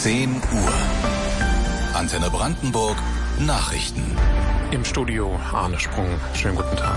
10 Uhr. Antenne Brandenburg Nachrichten. Im Studio Arne Sprung. Schönen guten Tag.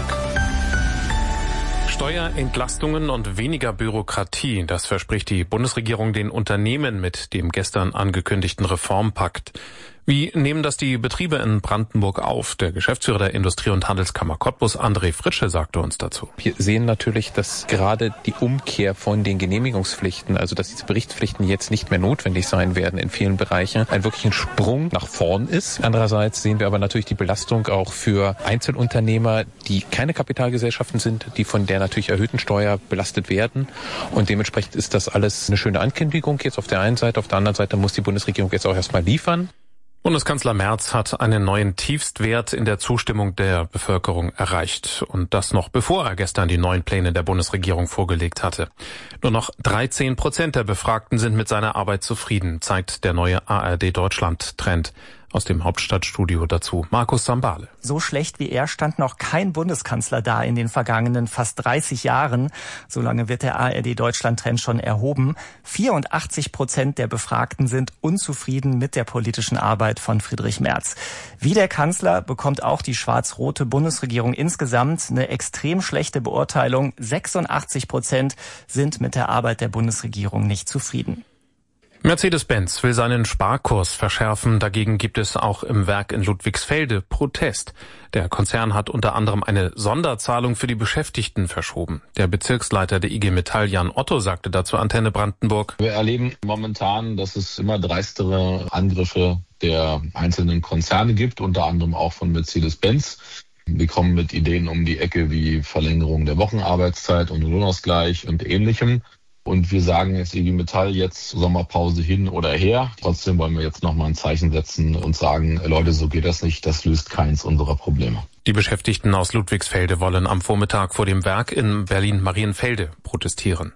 Steuerentlastungen und weniger Bürokratie, das verspricht die Bundesregierung den Unternehmen mit dem gestern angekündigten Reformpakt. Wie nehmen das die Betriebe in Brandenburg auf? Der Geschäftsführer der Industrie- und Handelskammer Cottbus, André Fritsche, sagte uns dazu. Wir sehen natürlich, dass gerade die Umkehr von den Genehmigungspflichten, also dass diese Berichtspflichten jetzt nicht mehr notwendig sein werden in vielen Bereichen, ein wirklichen Sprung nach vorn ist. Andererseits sehen wir aber natürlich die Belastung auch für Einzelunternehmer, die keine Kapitalgesellschaften sind, die von der natürlich erhöhten Steuer belastet werden. Und dementsprechend ist das alles eine schöne Ankündigung jetzt auf der einen Seite. Auf der anderen Seite muss die Bundesregierung jetzt auch erstmal liefern. Bundeskanzler Merz hat einen neuen Tiefstwert in der Zustimmung der Bevölkerung erreicht. Und das noch bevor er gestern die neuen Pläne der Bundesregierung vorgelegt hatte. Nur noch 13% der Befragten sind mit seiner Arbeit zufrieden, zeigt der neue ARD-Deutschland-Trend. Aus dem Hauptstadtstudio dazu Markus Sambale. So schlecht wie er stand noch kein Bundeskanzler da in den vergangenen fast 30 Jahren. So lange wird der ARD-Deutschland-Trend schon erhoben. 84% der Befragten sind unzufrieden mit der politischen Arbeit von Friedrich Merz. Wie der Kanzler bekommt auch die schwarz-rote Bundesregierung insgesamt eine extrem schlechte Beurteilung. 86% sind mit der Arbeit der Bundesregierung nicht zufrieden. Mercedes-Benz will seinen Sparkurs verschärfen. Dagegen gibt es auch im Werk in Ludwigsfelde Protest. Der Konzern hat unter anderem eine Sonderzahlung für die Beschäftigten verschoben. Der Bezirksleiter der IG Metall, Jan Otto, sagte dazu Antenne Brandenburg: Wir erleben momentan, dass es immer dreistere Angriffe der einzelnen Konzerne gibt, unter anderem auch von Mercedes-Benz. Wir kommen mit Ideen um die Ecke wie Verlängerung der Wochenarbeitszeit und Lohnausgleich und Ähnlichem. Und wir sagen jetzt IG Metall jetzt Sommerpause hin oder her. Trotzdem wollen wir jetzt nochmal ein Zeichen setzen und sagen, Leute, so geht das nicht. Das löst keins unserer Probleme. Die Beschäftigten aus Ludwigsfelde wollen am Vormittag vor dem Werk in Berlin-Marienfelde protestieren.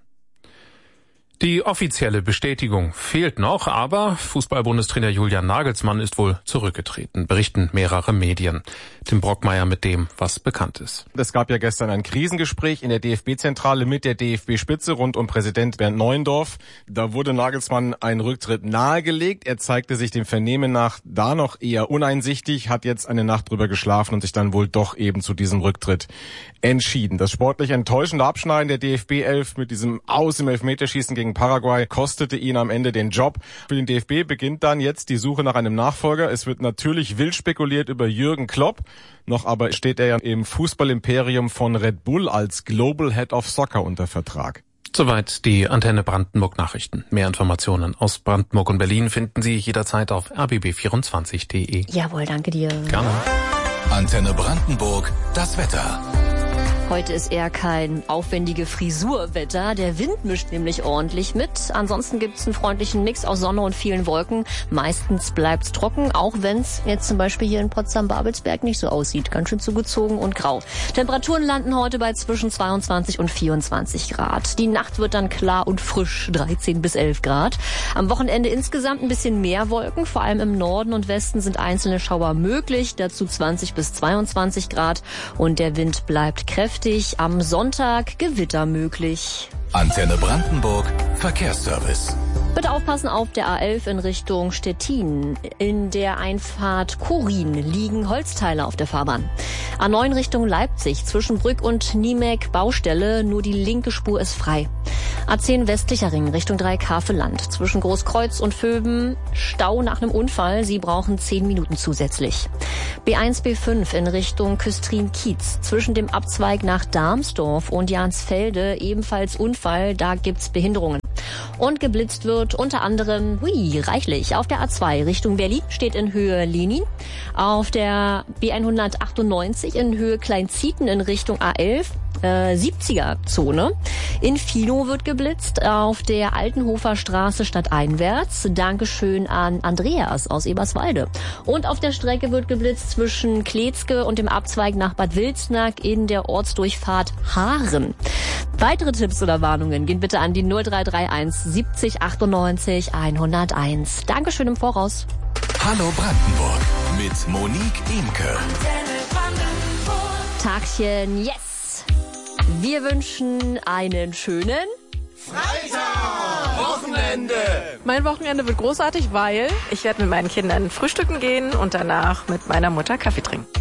Die offizielle Bestätigung fehlt noch, aber Fußball-Bundestrainer Julian Nagelsmann ist wohl zurückgetreten, berichten mehrere Medien. Tim Brockmeier mit dem, was bekannt ist. Es gab ja gestern ein Krisengespräch in der DFB-Zentrale mit der DFB-Spitze rund um Präsident Bernd Neuendorf. Da wurde Nagelsmann ein Rücktritt nahegelegt. Er zeigte sich dem Vernehmen nach da noch eher uneinsichtig, hat jetzt eine Nacht drüber geschlafen und sich dann wohl doch eben zu diesem Rücktritt entschieden. Das sportlich enttäuschende Abschneiden der DFB-11 mit diesem Aus im Elfmeterschießen gegen Paraguay kostete ihn am Ende den Job. Für den DFB beginnt dann jetzt die Suche nach einem Nachfolger. Es wird natürlich wild spekuliert über Jürgen Klopp. Noch aber steht er ja im Fußballimperium von Red Bull als Global Head of Soccer unter Vertrag. Soweit die Antenne Brandenburg Nachrichten. Mehr Informationen aus Brandenburg und Berlin finden Sie jederzeit auf rbb24.de. Jawohl, danke dir. Gerne. Antenne Brandenburg, das Wetter. Heute ist eher kein aufwendige Frisurwetter. Der Wind mischt nämlich ordentlich mit. Ansonsten gibt's einen freundlichen Mix aus Sonne und vielen Wolken. Meistens bleibt's trocken, auch wenn's jetzt zum Beispiel hier in Potsdam-Babelsberg nicht so aussieht. Ganz schön zugezogen und grau. Temperaturen landen heute bei zwischen 22 und 24 Grad. Die Nacht wird dann klar und frisch, 13 bis 11 Grad. Am Wochenende insgesamt ein bisschen mehr Wolken. Vor allem im Norden und Westen sind einzelne Schauer möglich. Dazu 20 bis 22 Grad. Und der Wind bleibt kräftig. Am Sonntag Gewitter möglich. Antenne Brandenburg, Verkehrsservice. Bitte aufpassen auf der A11 in Richtung Stettin. In der Einfahrt Chorin liegen Holzteile auf der Fahrbahn. A9 Richtung Leipzig, zwischen Brück und Niemek Baustelle, nur die linke Spur ist frei. A10 westlicher Ring Richtung Dreieck-Havelland, zwischen Großkreuz und Vöben Stau nach einem Unfall. Sie brauchen 10 Minuten zusätzlich. B1, B5 in Richtung Küstrin-Kiez, zwischen dem Abzweig nach Darmsdorf und Jansfelde ebenfalls Unfall, da gibt's Behinderungen. Und geblitzt wird unter anderem, reichlich, auf der A2 Richtung Berlin steht in Höhe Lenin. Auf der B198 in Höhe Kleinzieten in Richtung A11. 70er-Zone. In Fino wird geblitzt, auf der Altenhofer Straße stadteinwärts. Dankeschön an Andreas aus Eberswalde. Und auf der Strecke wird geblitzt zwischen Kletzke und dem Abzweig nach Bad Wilsnack in der Ortsdurchfahrt Haaren. Weitere Tipps oder Warnungen gehen bitte an die 0331 70 98 101. Dankeschön im Voraus. Hallo Brandenburg mit Monique Imke. Tagchen, yes! Wir wünschen einen schönen Freitag! Wochenende! Wochenende. Mein Wochenende wird großartig, weil ich werde mit meinen Kindern frühstücken gehen und danach mit meiner Mutter Kaffee trinken.